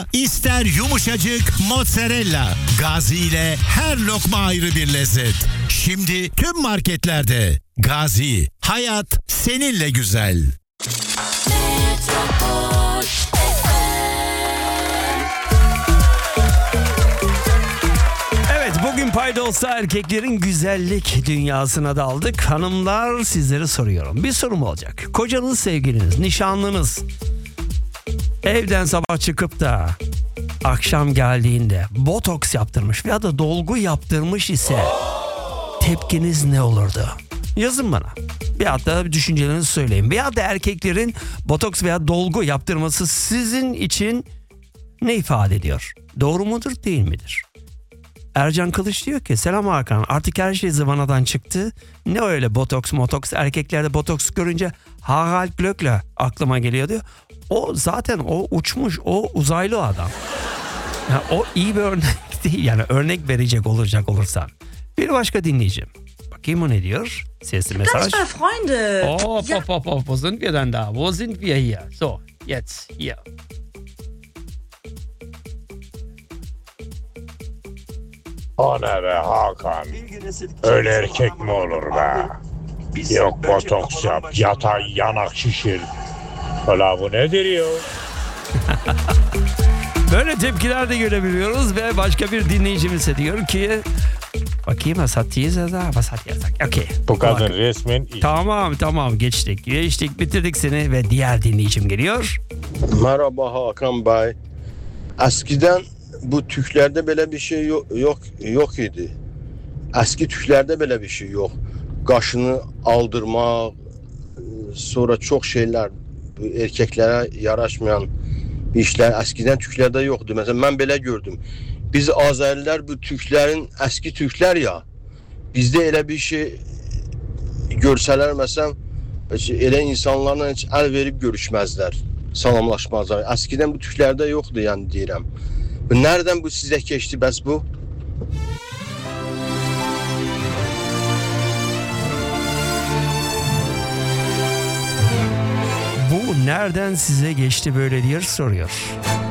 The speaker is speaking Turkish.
ister yumuşacık mozzarella. Gazi ile her lokma ayrı bir lezzet. Şimdi tüm marketlerde. Gazi, hayat seninle güzel. Evet, bugün Paydos'ta erkeklerin güzellik dünyasına daldık. Hanımlar, sizlere soruyorum. Bir sorum olacak. Kocanız, sevgiliniz, nişanlınız evden sabah çıkıp da akşam geldiğinde botoks yaptırmış veya da dolgu yaptırmış ise tepkiniz ne olurdu? Yazın bana. Bir hatta düşüncelerinizi söyleyin. Veya da erkeklerin botoks veya dolgu yaptırması sizin için ne ifade ediyor? Doğru mudur, değil midir? Ercan Kılıç diyor ki selam Hakan, artık her şey zıvanadan çıktı. Ne öyle botoks motoks, erkeklerde botoks görünce Harald Glöckler aklıma geliyor diyor. O zaten o uçmuş, o uzaylı adam. Yani o iyi bir örnek değil, yani örnek verecek olursan. Bir başka dinleyicim. Bakayım o ne diyor? Sesli mesaj. Das war Freunde. Hop. Wo sind wir denn da? Wo sind wir hier? So, jetzt hier. O ne be Hakan? Öyle erkek mi olur be? Yok botoks yap, yatay yanak şişir. Ola bu nedir ya? Böyle tepkiler de görebiliyoruz ve başka bir dinleyicimiz de diyor ki bakayım was hat gesagt? Okey. Bu kadın resmen iyi. Tamam geçtik bitirdik seni ve diğer dinleyicim geliyor. Merhaba Hakan Bey. Eskiden bu Türklerde böyle bir şey yok idi. Eski Türklerde böyle bir şey yok. Qaşını aldırmaq, sonra çok şeyler erkeklere yaraşmayan işler eskiden Türklerde yoktu. Mesela ben belə gördüm. Biz Azərilər bu Türklərin eski Türklər ya. Bizde elə bir şey görsələr məsələn elə insanlarla heç əl verib görüşməzlər, salamlaşmazlar. Eskiden bu Türklerde yoktu yani deyirəm. Nereden bu sizə keçdi bəs bu? Bu nereden size geçti böyle diye soruyor.